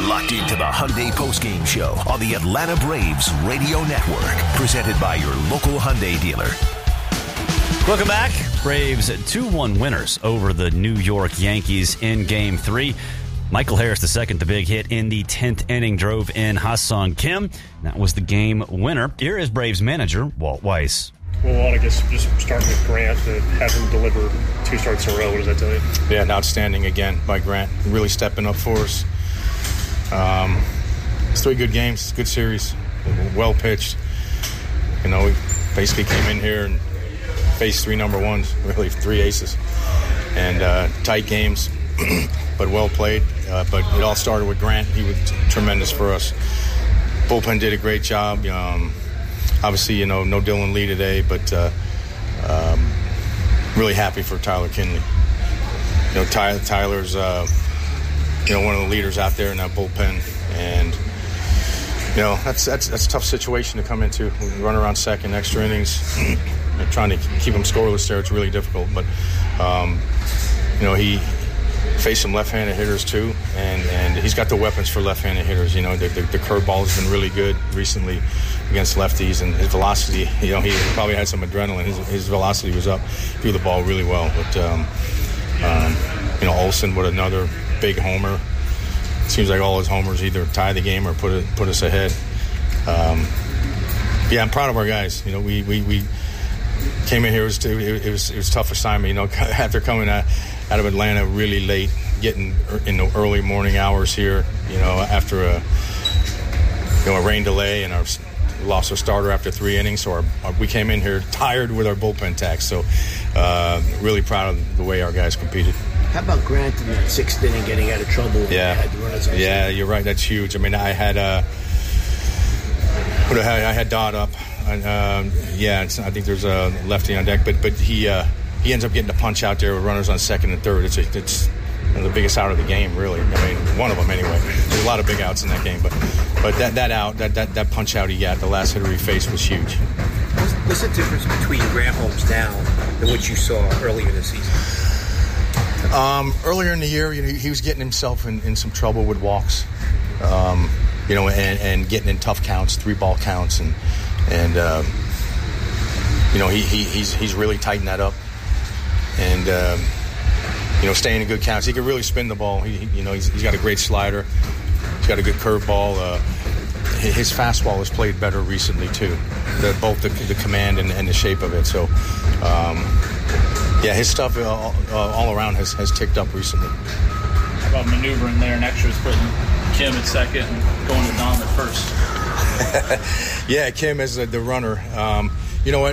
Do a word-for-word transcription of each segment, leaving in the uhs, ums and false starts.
locked into the Hyundai postgame show on the Atlanta Braves Radio Network, presented by your local Hyundai dealer. Welcome back. Braves two one winners over the New York Yankees in Game three. Michael Harris the second, the big hit in the tenth inning, drove in Ha-Seong Kim. That was the game winner. Here is Braves manager Walt Weiss. Well, I guess just starting with Grant, to have him deliver two starts in a row, what does that tell you? Yeah, an outstanding again by Grant. Really stepping up for us. Um, it's three good games, good series, well pitched. You know, we basically came in here and faced three number ones, really three aces. And uh, tight games, but well played. Uh, but it all started with Grant. He was tremendous for us. Bullpen did a great job. Um, Obviously, you know, no Dylan Lee today, but uh, um, really happy for Tyler Kinley. You know, Ty, Tyler's, uh, you know, one of the leaders out there in that bullpen, and you know, that's that's that's a tough situation to come into. We run around second, extra innings, and trying to keep them scoreless there. It's really difficult, but um, you know, he faced some left-handed hitters too, and, and he's got the weapons for left-handed hitters. You know, the, the, the curveball has been really good recently against lefties, and his velocity, you know, he probably had some adrenaline. His, his velocity was up, threw the ball really well. But, um, um, you know, Olsen with another big homer. It seems like all his homers either tie the game or put it, put us ahead. Um, yeah, I'm proud of our guys. You know, we we, we came in here, it was, it, it was it was a tough assignment, you know, after coming out, out of Atlanta really late, getting in the early morning hours here, you know, after a, you know, a rain delay, and our lost our starter after three innings, so our, our, we came in here tired with our bullpen tax. So uh, really proud of the way our guys competed. How about Grant in that sixth inning getting out of trouble? Yeah, had the runners on yeah, you're right. That's huge. I mean, I had uh, I had Dodd up. Um, yeah, it's, I think there's a lefty on deck, but but he uh, he ends up getting a punch out there with runners on second and third. It's a, it's you know, the biggest out of the game, really. I mean, one of them anyway. There's a lot of big outs in that game, but but that, that out, that, that that punch out he got, the last hitter he faced, was huge. What's, what's the difference between Grant Holmes now and what you saw earlier this season? Um, earlier in the year, you know, he was getting himself in, in some trouble with walks, um, you know, and, and getting in tough counts, three ball counts, and. And, um, you know, he, he he's he's really tightened that up. And, um, you know, staying in good counts. He can really spin the ball. He, he, you know, he's, he's got a great slider. He's got a good curveball. Uh, his fastball has played better recently, too, the, both the, the command and, and the shape of it. So, um, yeah, his stuff all, uh, all around has, has ticked up recently. How about maneuvering there and extras, putting Kim at second and going to Dom at first? Yeah, Kim is the, the runner. Um, you know what?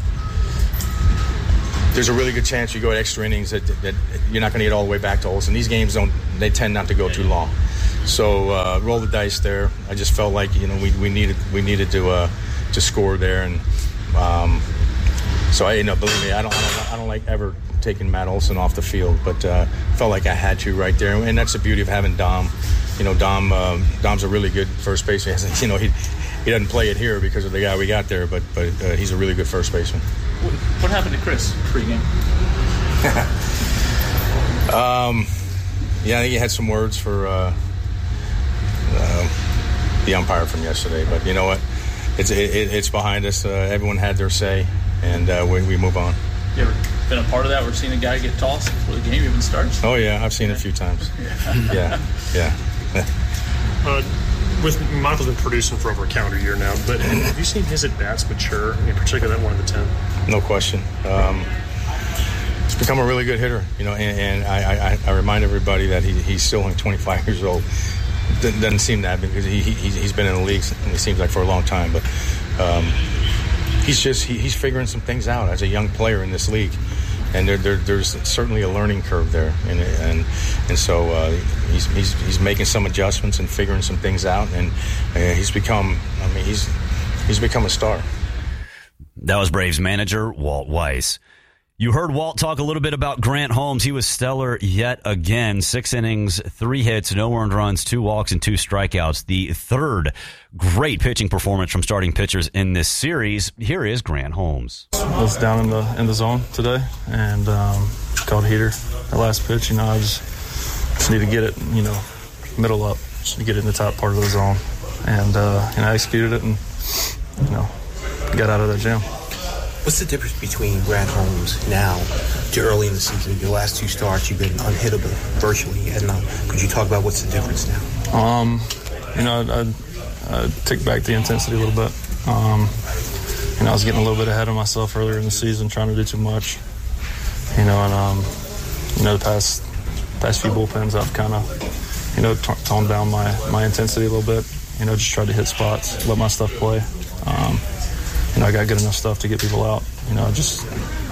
There's a really good chance you go at extra innings that, that you're not going to get all the way back to Olsen. These games don't, they tend not to go too long. So uh, roll the dice there. I just felt like, you know, we, we needed we needed to uh, to score there, and um, so I, you know, believe me, I don't I don't, I don't like ever taking Matt Olsen off the field, but uh, felt like I had to right there, and that's the beauty of having Dom. You know, Dom uh, Dom's a really good first baseman. You know, he he doesn't play it here because of the guy we got there, but but uh, he's a really good first baseman. What, what happened to Chris pregame? um, yeah, I think he had some words for uh, uh, the umpire from yesterday, but you know what? It's it, it's behind us. Uh, everyone had their say, and uh, we, we move on. You ever been a part of that? We're seeing a guy get tossed before the game even starts. Oh yeah, I've seen it a few times. Yeah, yeah. uh, with Michael's been producing for over a calendar year now, but have you seen his at bats mature? In particular, that one of the ten. No question. Um, he's become a really good hitter, you know, and, and I, I, I remind everybody that he, he's still only twenty-five years old. Doesn't, doesn't seem that because he, he he's been in the league, and it seems like for a long time, but. Um, He's just he, he's figuring some things out as a young player in this league, and there, there, there's certainly a learning curve there, and and and so uh, he's he's he's making some adjustments and figuring some things out, and uh, he's become I mean he's he's become a star. That was Braves manager Walt Weiss. You heard Walt talk a little bit about Grant Holmes. He was stellar yet again. Six innings, three hits, no earned runs, two walks, and two strikeouts. The third great pitching performance from starting pitchers in this series. Here is Grant Holmes. I was down in the in the zone today and um, called heater. The last pitch, you know, I just, just need to get it, you know, middle up. to get in the top part of the zone. And, uh, and I executed it and, you know, got out of that jam. What's the difference between Grant Holmes now to early in the season? Your last two starts, you've been unhittable virtually. And uh, could you talk about what's the difference now? Um, you know, I, I, I take back the intensity a little bit. Um, you know, I was getting a little bit ahead of myself earlier in the season, trying to do too much. You know, and um, you know, the past past few bullpens, I've kind of, you know, t- toned down my my intensity a little bit. You know, just tried to hit spots, let my stuff play. Um, You know, I got good enough stuff to get people out. You know, I just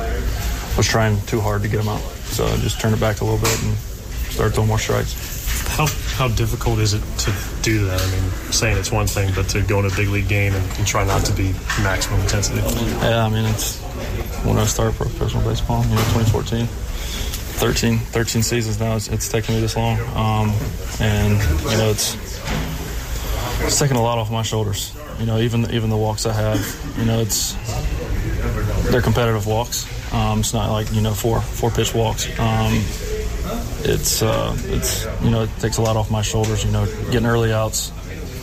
was trying too hard to get them out. So I just turned it back a little bit and started throwing more strikes. How how difficult is it to do that? I mean, saying it's one thing, but to go in a big league game and, and try not to be maximum intensity? Yeah, I mean, it's when I started professional baseball, you know, twenty fourteen. thirteen, thirteen seasons now, it's, it's taken me this long. Um, and, you know, it's, it's taking a lot off my shoulders. You know, even even the walks I have, you know, it's they're competitive walks. Um, it's not like, you know, four four pitch walks. Um, it's uh, it's you know, it takes a lot off my shoulders. You know, getting early outs,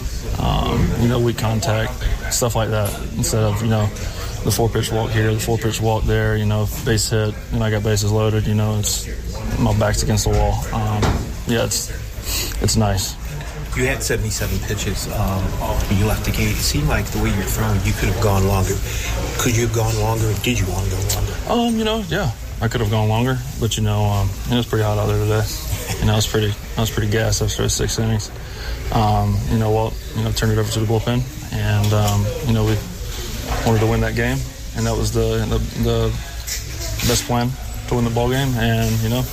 um, you know, weak contact, stuff like that. Instead of, you know, the four pitch walk here, the four pitch walk there. You know, base hit, and I got bases loaded. You know, it's my back's against the wall. Um, yeah, it's it's nice. You had seventy-seven pitches um, when you left the game. It seemed like the way you're throwing, you could have gone longer. Could you have gone longer? Did you want to go longer? Um, you know, yeah, I could have gone longer, but you know, um, it was pretty hot out there today. You know, I was pretty, I was pretty gassed after those six innings. Um, you know, Walt, you know, turned it over to the bullpen, and um, you know, we wanted to win that game, and that was the, the the best plan to win the ball game, and you know,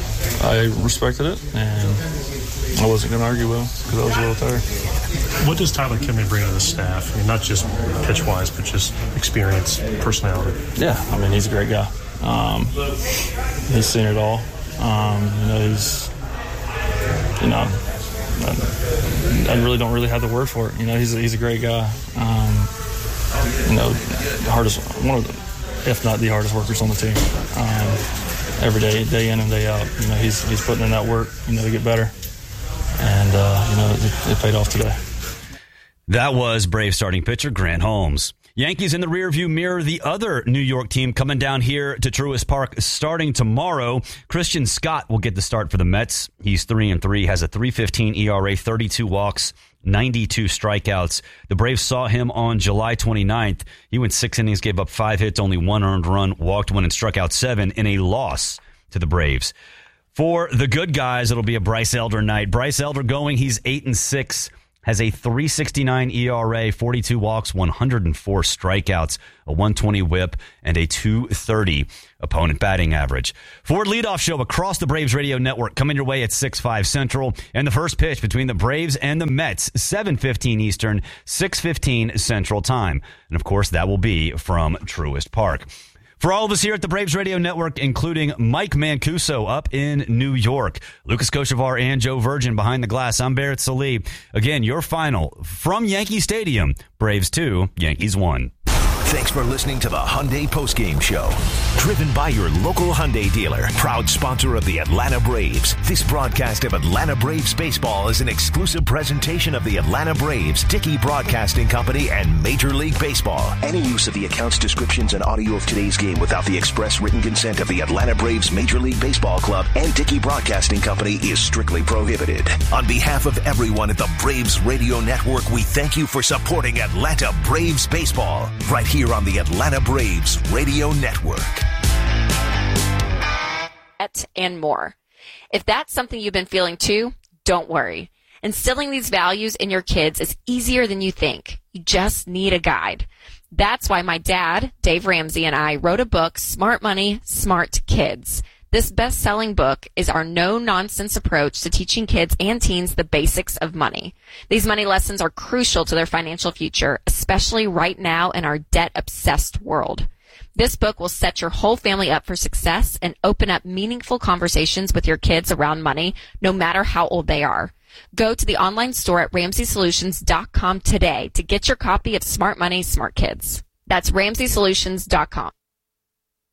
I respected it, and I wasn't going to argue with him because I was a little tired. What does Tyler Kinley bring to the staff? I mean, not just pitch-wise, but just experience, personality. Yeah, I mean, he's a great guy. Um, he's seen it all. Um, you know, he's, you know, I, I really don't really have the word for it. You know, he's a, he's a great guy. Um, you know, the hardest, one of the, if not the hardest workers on the team. Um, every day, day in and day out. You know, he's he's putting in that work, you know, to get better. And, uh, you know, it, it paid off today. That was Brave starting pitcher Grant Holmes. Yankees in the rearview mirror, the other New York team coming down here to Truist Park starting tomorrow. Christian Scott will get the start for the Mets. He's three and three, has a three fifteen E R A, thirty-two walks, ninety-two strikeouts. The Braves saw him on July twenty-ninth. He went six innings, gave up five hits, only one earned run, walked one and struck out seven in a loss to the Braves. For the good guys, it'll be a Bryce Elder night. Bryce Elder going, he's eight and six, has a three sixty-nine E R A, forty-two walks, one hundred four strikeouts, a one twenty whip, and a two thirty opponent batting average. Ford Leadoff Show across the Braves radio network coming your way at six five Central. And the first pitch between the Braves and the Mets, seven fifteen Eastern, six fifteen Central Time. And, of course, that will be from Truist Park. For all of us here at the Braves Radio Network, including Mike Mancuso up in New York, Lucas Kochevar and Joe Virgin behind the glass, I'm Barrett Sallee. Again, your final from Yankee Stadium, Braves two, Yankees one. Thanks for listening to the Hyundai Postgame Show. Driven by your local Hyundai dealer, proud sponsor of the Atlanta Braves. This broadcast of Atlanta Braves baseball is an exclusive presentation of the Atlanta Braves, Dickey Broadcasting Company, and Major League Baseball. Any use of the accounts, descriptions, and audio of today's game without the express written consent of the Atlanta Braves Major League Baseball Club and Dickey Broadcasting Company is strictly prohibited. On behalf of everyone at the Braves Radio Network, we thank you for supporting Atlanta Braves baseball right here on the Atlanta Braves Radio Network. And more. If that's something you've been feeling too, don't worry. Instilling these values in your kids is easier than you think. You just need a guide. That's why my dad, Dave Ramsey, and I wrote a book, Smart Money, Smart Kids. This best-selling book is our no-nonsense approach to teaching kids and teens the basics of money. These money lessons are crucial to their financial future, especially right now in our debt-obsessed world. This book will set your whole family up for success and open up meaningful conversations with your kids around money, no matter how old they are. Go to the online store at ramsey solutions dot com today to get your copy of Smart Money, Smart Kids. That's ramsey solutions dot com.